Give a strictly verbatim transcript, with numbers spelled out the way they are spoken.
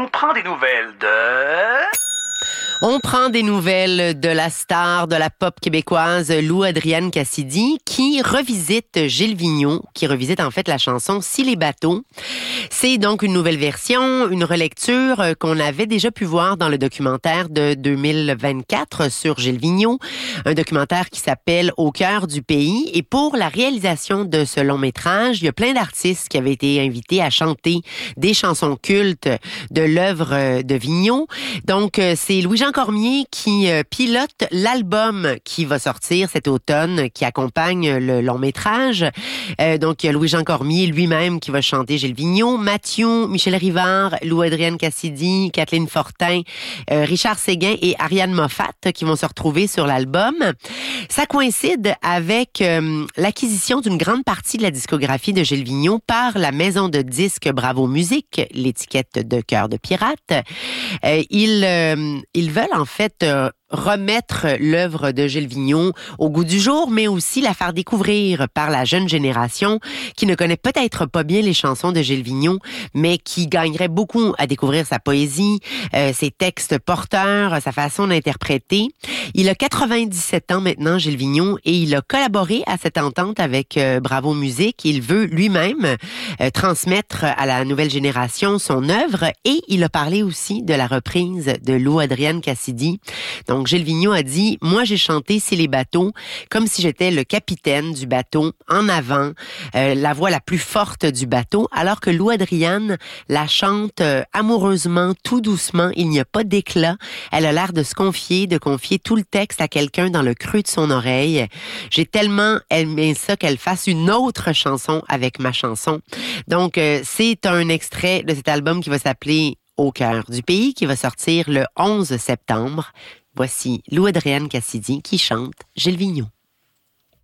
On prend des nouvelles de... On prend des nouvelles de la star de la pop québécoise Lou Adrienne Cassidy qui revisite Gilles Vigneault, qui revisite en fait la chanson Si les bateaux. C'est donc une nouvelle version, une relecture qu'on avait déjà pu voir dans le documentaire de deux mille vingt-quatre sur Gilles Vigneault, un documentaire qui s'appelle Au cœur du pays. Et pour la réalisation de ce long métrage, il y a plein d'artistes qui avaient été invités à chanter des chansons cultes de l'œuvre de Vigneault. Donc c'est Louis-Jean Cormier qui euh, pilote l'album qui va sortir cet automne, qui accompagne le long métrage. Euh, donc, il y a Louis-Jean Cormier lui-même qui va chanter Gilles Vigneault, Mathieu, Michel Rivard, Lou Adrienne Cassidy, Kathleen Fortin, euh, Richard Séguin et Ariane Moffat qui vont se retrouver sur l'album. Ça coïncide avec euh, l'acquisition d'une grande partie de la discographie de Gilles Vigneault par la maison de disques Bravo Musique, l'étiquette de Cœur de Pirate. Euh, ils, euh, ils veulent en fait euh, remettre l'œuvre de Gilles Vigneault au goût du jour, mais aussi la faire découvrir par la jeune génération qui ne connaît peut-être pas bien les chansons de Gilles Vigneault, mais qui gagnerait beaucoup à découvrir sa poésie, euh, ses textes porteurs, sa façon d'interpréter. Il a quatre-vingt-dix-sept ans maintenant, Gilles Vigneault, et il a collaboré à cette entente avec euh, Bravo Musique. Il veut lui-même euh, transmettre à la nouvelle génération son œuvre et il a parlé aussi de la reprise de Lou Adrienne Cassidy. Donc, Gilles Vigneault a dit « Moi, j'ai chanté C'est les bateaux comme si j'étais le capitaine du bateau, en avant, euh, la voix la plus forte du bateau, alors que Lou Adrienne la chante euh, amoureusement, tout doucement, il n'y a pas d'éclat. Elle a l'air de se confier, de confier tout le texte à quelqu'un dans le creux de son oreille. J'ai tellement aimé ça qu'elle fasse une autre chanson avec ma chanson. » Donc, euh, c'est un extrait de cet album qui va s'appeler Au cœur du pays, qui va sortir le onze septembre. Voici Lou Adrienne Cassidy qui chante Gilles Vigneault.